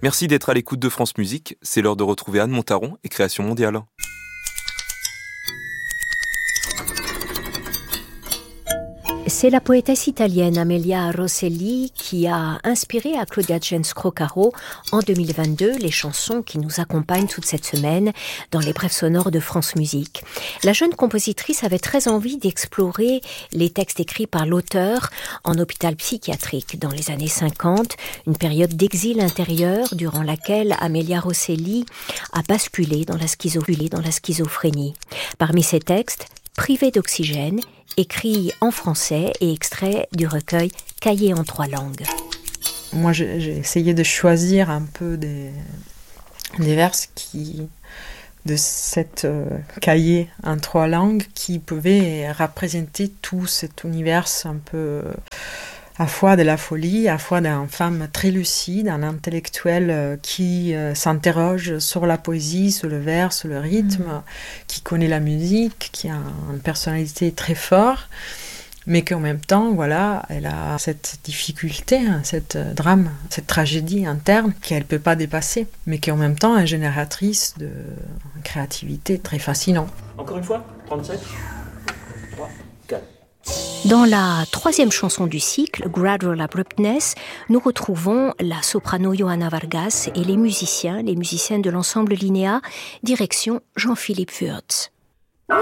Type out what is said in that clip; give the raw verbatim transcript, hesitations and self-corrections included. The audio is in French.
Merci d'être à l'écoute de France Musique. C'est l'heure de retrouver Anne Montaron et Création Mondiale. C'est la poétesse italienne Amelia Rosselli qui a inspiré à Claudia Genscro-Caro en deux mille vingt-deux les chansons qui nous accompagnent toute cette semaine dans les brèves sonores de France Musique. La jeune compositrice avait très envie d'explorer les textes écrits par l'auteur en hôpital psychiatrique dans les années cinquante, une période d'exil intérieur durant laquelle Amelia Rosselli a basculé dans la schizophrénie. Dans la schizophrénie. Parmi ses textes, Privé d'oxygène, écrit en français et extrait du recueil Cahiers en trois langues. Moi, j'ai, j'ai essayé de choisir un peu des, des vers qui, de cette euh, cahier en trois langues qui pouvaient représenter tout cet univers un peu à la fois de la folie, à la fois d'une femme très lucide, un intellectuel euh, qui euh, s'interroge sur la poésie, sur le vers, sur le rythme, mmh. qui connaît la musique, qui a une personnalité très forte, mais qu'en même temps, voilà, elle a cette difficulté, hein, cette drame, cette tragédie interne qu'elle ne peut pas dépasser, mais qui en même temps est génératrice de créativité très fascinante. Encore une fois, trente-sept, trois, quatre. Dans la troisième chanson du cycle, Gradual Abruptness, nous retrouvons la soprano Johanna Vargas et les musiciens, les musiciennes de l'ensemble Linéa, direction Jean-Philippe Würz.